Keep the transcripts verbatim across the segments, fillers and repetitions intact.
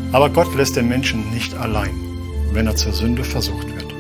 Aber Gott lässt den Menschen nicht allein, wenn er zur Sünde versucht wird.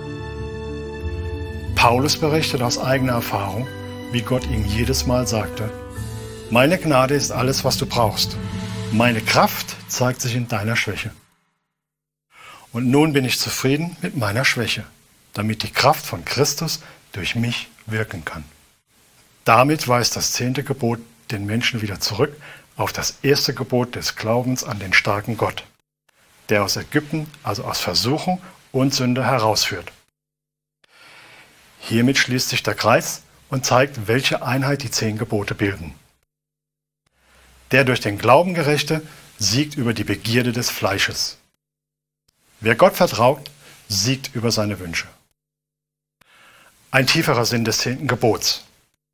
Paulus berichtet aus eigener Erfahrung, wie Gott ihm jedes Mal sagte: Meine Gnade ist alles, was du brauchst. Meine Kraft zeigt sich in deiner Schwäche. Und nun bin ich zufrieden mit meiner Schwäche, damit die Kraft von Christus durch mich wirken kann. Damit weist das zehnte Gebot den Menschen wieder zurück auf das erste Gebot des Glaubens an den starken Gott, der aus Ägypten, also aus Versuchung und Sünde herausführt. Hiermit schließt sich der Kreis und zeigt, welche Einheit die zehn Gebote bilden. Der durch den Glauben Gerechte siegt über die Begierde des Fleisches. Wer Gott vertraut, siegt über seine Wünsche. Ein tieferer Sinn des zehnten Gebots.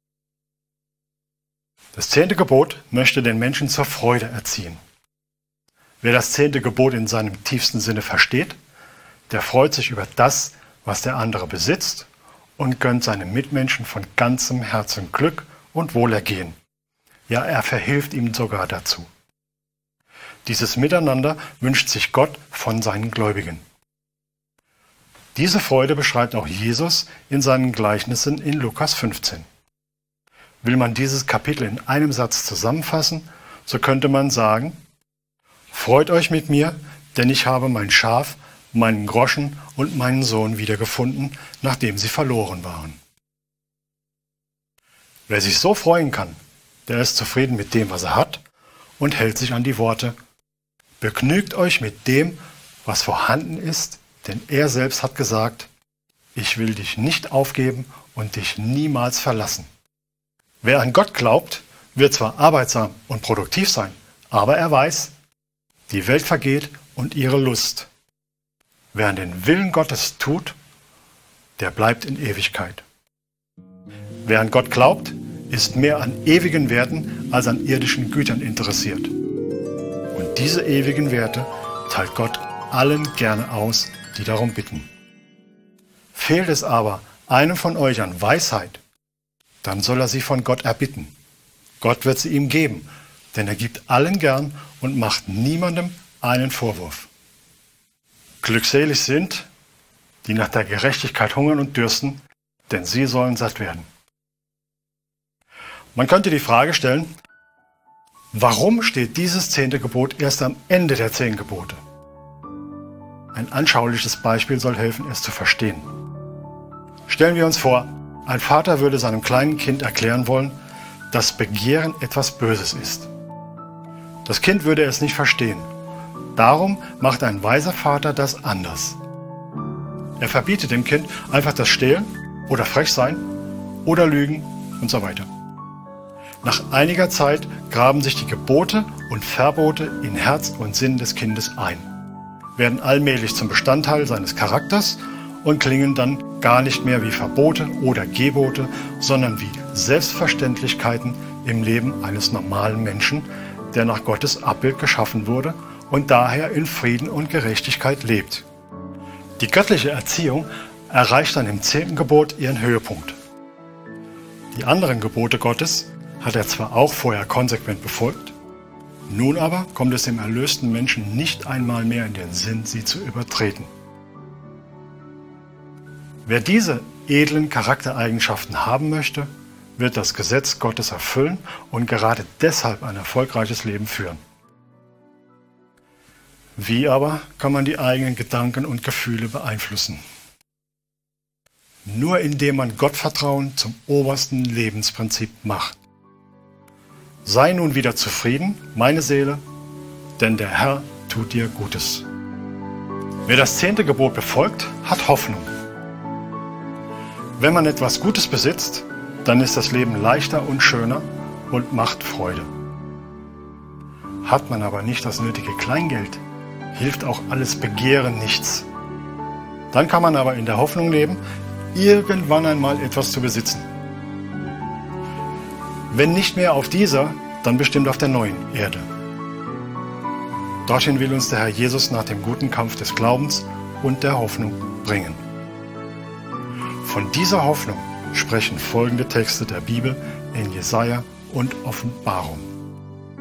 Das zehnte Gebot möchte den Menschen zur Freude erziehen. Wer das zehnte Gebot in seinem tiefsten Sinne versteht, der freut sich über das, was der andere besitzt, und gönnt seinem Mitmenschen von ganzem Herzen Glück und Wohlergehen. Ja, er verhilft ihm sogar dazu. Dieses Miteinander wünscht sich Gott von seinen Gläubigen. Diese Freude beschreibt auch Jesus in seinen Gleichnissen in Lukas fünfzehn. Will man dieses Kapitel in einem Satz zusammenfassen, so könnte man sagen: Freut euch mit mir, denn ich habe mein Schaf, meinen Groschen und meinen Sohn wiedergefunden, nachdem sie verloren waren. Wer sich so freuen kann, der ist zufrieden mit dem, was er hat, und hält sich an die Worte: Begnügt euch mit dem, was vorhanden ist, denn er selbst hat gesagt: Ich will dich nicht aufgeben und dich niemals verlassen. Wer an Gott glaubt, wird zwar arbeitsam und produktiv sein, aber er weiß, die Welt vergeht und ihre Lust. Wer an den Willen Gottes tut, der bleibt in Ewigkeit. Wer an Gott glaubt, ist mehr an ewigen Werten als an irdischen Gütern interessiert. Und diese ewigen Werte teilt Gott allen gerne aus, die darum bitten. Fehlt es aber einem von euch an Weisheit, dann soll er sie von Gott erbitten. Gott wird sie ihm geben, denn er gibt allen gern und macht niemandem einen Vorwurf. Glückselig sind, die nach der Gerechtigkeit hungern und dürsten, denn sie sollen satt werden. Man könnte die Frage stellen: Warum steht dieses zehnte Gebot erst am Ende der zehn Gebote? Ein anschauliches Beispiel soll helfen, es zu verstehen. Stellen wir uns vor, ein Vater würde seinem kleinen Kind erklären wollen, dass Begehren etwas Böses ist. Das Kind würde es nicht verstehen. Darum macht ein weiser Vater das anders. Er verbietet dem Kind einfach das Stehlen oder Frechsein oder Lügen und so weiter. Nach einiger Zeit graben sich die Gebote und Verbote in Herz und Sinn des Kindes ein, werden allmählich zum Bestandteil seines Charakters und klingen dann gar nicht mehr wie Verbote oder Gebote, sondern wie Selbstverständlichkeiten im Leben eines normalen Menschen, der nach Gottes Abbild geschaffen wurde und daher in Frieden und Gerechtigkeit lebt. Die göttliche Erziehung erreicht dann im zehnten Gebot ihren Höhepunkt. Die anderen Gebote Gottes hat er zwar auch vorher konsequent befolgt, nun aber kommt es dem erlösten Menschen nicht einmal mehr in den Sinn, sie zu übertreten. Wer diese edlen Charaktereigenschaften haben möchte, wird das Gesetz Gottes erfüllen und gerade deshalb ein erfolgreiches Leben führen. Wie aber kann man die eigenen Gedanken und Gefühle beeinflussen? Nur indem man Gottvertrauen zum obersten Lebensprinzip macht. Sei nun wieder zufrieden, meine Seele, denn der Herr tut dir Gutes. Wer das zehnte Gebot befolgt, hat Hoffnung. Wenn man etwas Gutes besitzt, dann ist das Leben leichter und schöner und macht Freude. Hat man aber nicht das nötige Kleingeld, hilft auch alles Begehren nichts. Dann kann man aber in der Hoffnung leben, irgendwann einmal etwas zu besitzen. Wenn nicht mehr auf dieser, dann bestimmt auf der neuen Erde. Dorthin will uns der Herr Jesus nach dem guten Kampf des Glaubens und der Hoffnung bringen. Von dieser Hoffnung sprechen folgende Texte der Bibel in Jesaja und Offenbarung.